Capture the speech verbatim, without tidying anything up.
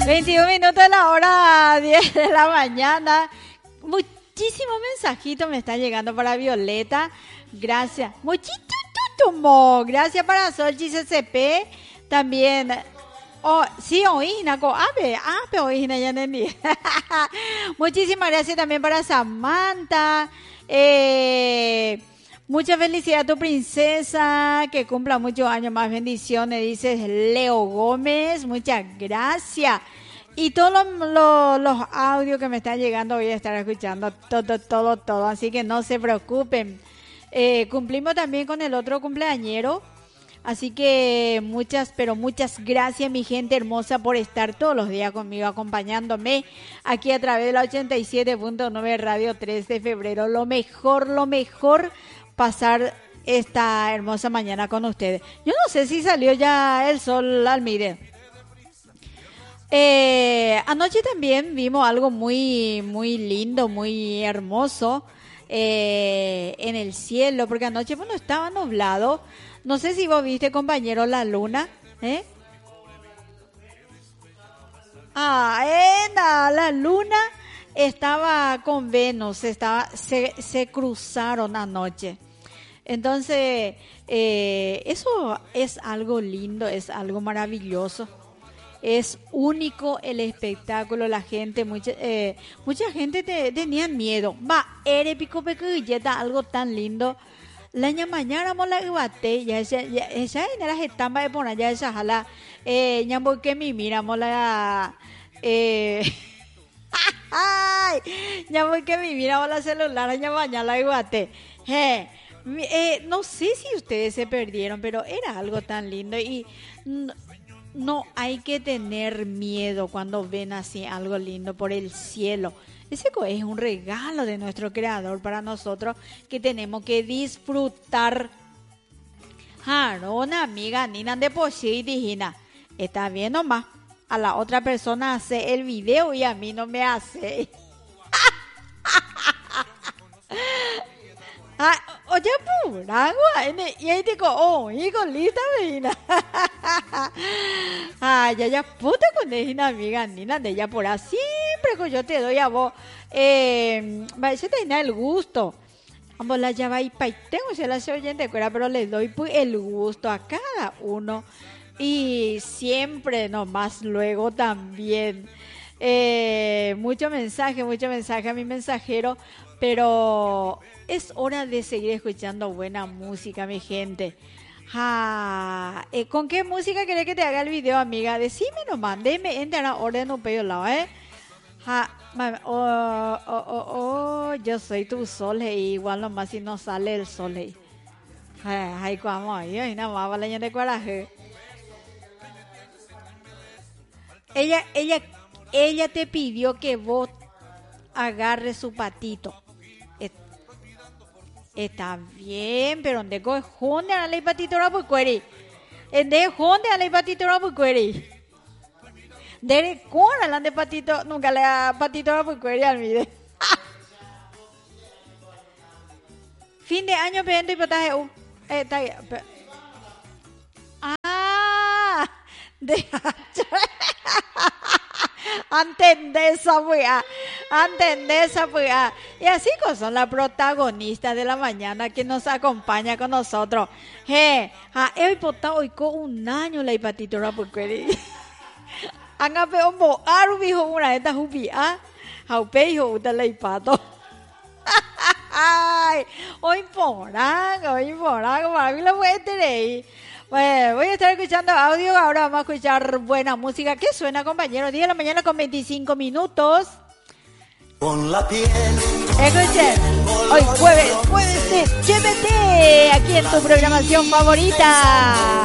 veintiún minutos de la hora diez de la mañana. Muchísimos mensajitos me están llegando para Violeta. Gracias. Muchísimo. Gracias para Solchi C C P. También. Oh, sí, oína, co ave, ave, oína, ya entendí. Muchísimas gracias también para Samantha. Eh, mucha felicidad a tu princesa, que cumpla muchos años más. Bendiciones, dice Leo Gómez. Muchas gracias. Y todos los, los, los audios que me están llegando voy a estar escuchando todo, todo, todo. Así que no se preocupen. Eh, cumplimos también con el otro cumpleañero. Así que muchas, pero muchas gracias, mi gente hermosa, por estar todos los días conmigo, acompañándome aquí a través de la ochenta y siete punto nueve Radio tres de febrero. Lo mejor, lo mejor, pasar esta hermosa mañana con ustedes. Yo no sé si salió ya el sol, Almide. Eh, anoche también vimos algo muy, muy lindo, muy hermoso eh, en el cielo, porque anoche, bueno, estaba nublado. No sé si vos viste, compañero, la luna, ¿eh? Ah, eh, no, la luna estaba con Venus, estaba, se, se cruzaron anoche. Entonces, eh, eso es algo lindo, es algo maravilloso. Es único el espectáculo, la gente, mucha, eh, mucha gente te, tenía miedo. Va, ere pico pequilleta, algo tan lindo. La mañana mola ibate ya esa ya esa en la estamba de poner ya esa jala eh ñambo que mi mira mola eh ay ñambo que mi mira mola celular ña mañana ibate eh, eh no sé si ustedes se perdieron, pero era algo tan lindo y no, no hay que tener miedo cuando ven así algo lindo por el cielo. Ese es un regalo de nuestro creador para nosotros que tenemos que disfrutar. Jarona, amiga, Nina de Pochi, dijina. Está bien nomás. A la otra persona hace el video y a mí no me hace. Ah, oye, pura, y ahí digo, oh, hijo, lista, vecina. Ay, ya, ya, puta con ella, amiga, Nina, de ella por así, siempre que yo te doy a vos, eh, se te da el gusto. Ambos la llava y tengo se la se oyente, pero le doy el gusto a cada uno. Y siempre nomás luego también. Eh, mucho mensaje, mucho mensaje a mi mensajero, pero es hora de seguir escuchando buena música, mi gente. Ah, eh, ¿con qué música querés que te haga el video, amiga? Decime nomás, déme entrar a orden un pedo lado, ¿eh? Ah, oh, oh, oh, oh, yo soy tu sol, y igual nomás si no sale el sol, eh. Ay, ay, como ahí, ay, nada más, vale, de coraje. Ella, ella, ella te pidió que vos agarres su patito. Está bien, pero ¿dónde coge jonde a la patito la puqueri? ¿Dónde jonde a la patito la puqueri? ¿Dónde cora la de patito? Nunca la patito la puqueri al mide. Fin de año pediendo y pataje. Uh, eh, está bien. Ah, de Entendés esa weá, entendés esa weá. Y así son las protagonistas de la mañana que nos acompaña con nosotros. He, ha, he potado hoy con un año la hipatitora por querer. Anga pe ombo aru bijo una esta jupi a, haupe hijo uta la hipato. Ay, hoy porang, hoy porang, para mí la voy a tener. Bueno, voy a estar escuchando audio, ahora vamos a escuchar buena música. ¿Qué suena, compañero? diez de la mañana con veinticinco minutos. Con la piel. Escuchen, hoy jueves, jueves de G B T, aquí en tu programación favorita.